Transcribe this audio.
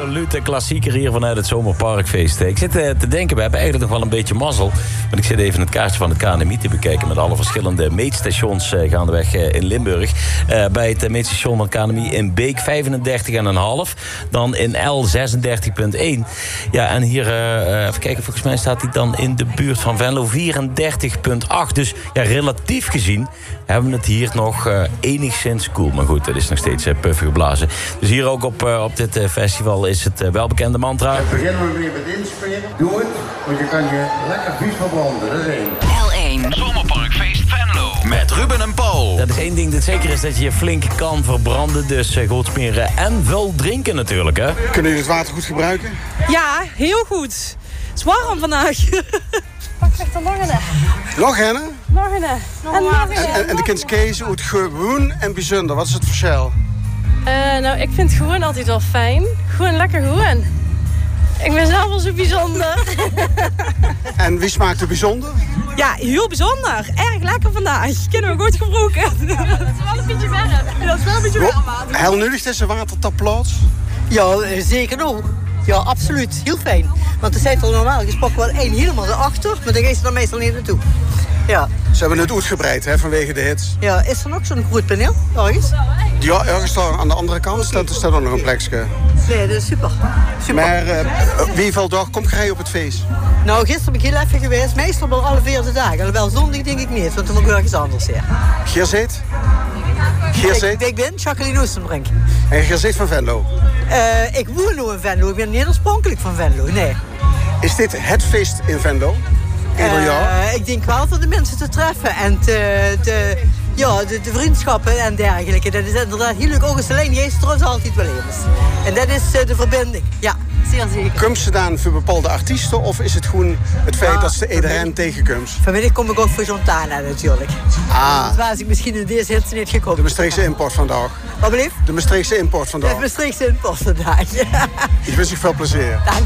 absolute klassieker hier vanuit het Zomerparkfeest. Ik zit te denken, we hebben eigenlijk nog wel een beetje mazzel. Want ik zit even het kaartje van het KNMI te bekijken... met alle verschillende meetstations gaandeweg in Limburg. Bij het meetstation van KNMI in Beek 35,5. Dan in L 36,1. Ja, en hier, even kijken, volgens mij staat hij dan in de buurt van Venlo 34,8. Dus ja, relatief gezien hebben we het hier nog enigszins cool. Maar goed, het is nog steeds puffig geblazen. Dus hier ook op dit festival is het welbekende mantra. Beginnen we weer met inspelen. Doe het, want je kan je lekker vies verbranden. Dat is één. L1 Zomerparkfeest Venlo met Ruben en Paul. Dat is één ding dat zeker is, dat je je flink kan verbranden. Dus goed smeren en wel drinken natuurlijk, hè? Kunnen jullie het water goed gebruiken? Ja, heel goed. Het is warm vandaag. Pak echt een Longene. Longene? Longene. En de kindskees uit gewoon en bijzonder. Wat is het verschil? Nou, ik vind gewoon altijd wel fijn. Gewoon lekker gewoon. Ik ben zelf wel zo bijzonder. En wie smaakt er bijzonder? Ja, heel bijzonder. Erg lekker vandaag. Kunnen we goed gebroken. Dat is wel een beetje verder. Dat is wel een beetje verder, man. Heel nuttig is een watertapplaats? Ja, zeker nog. Ja, absoluut. Heel fijn. Want er zit er normaal gesproken wel één helemaal erachter, maar daar is er dan meestal niet naartoe. Ja. Ze hebben het uitgebreid, hè, vanwege de hits. Ja, is er nog zo'n groot paneel? Ergens? Ja, ergens daar aan de andere kant staat er nog een plekje. Nee, dat is super. Maar wieveel dag komt jij op het feest? Nou, gisteren ben ik heel even geweest. Meestal wel alle 4 dagen. Alhoewel zondag denk ik niet, want dan moet ik ergens anders heen. Geerzit? Ik ben Jacqueline Oostenbrink. En Geerzit van Venlo? Ik woon nu in Venlo. Ik ben niet oorspronkelijk van Venlo, nee. Is dit het feest in Venlo? Ieder jaar? Ik denk wel voor de mensen te treffen en de vriendschappen en dergelijke. Dat is inderdaad heel leuk. Ook als alleen Jezus trouwens altijd wel eens. En dat is de verbinding. Ja, zeer zeker. Komt ze dan voor bepaalde artiesten of is het gewoon het feit dat ze iedereen tegenkomt? Vanmiddag kom ik ook voor Jontana natuurlijk. Ah. Dat was ik misschien in deze hits niet gekomen. De Maastrichtse import vandaag. Wat beleef? De Maastrichtse import vandaag. De Maastrichtse import vandaag. Ik wens je veel plezier. Dank.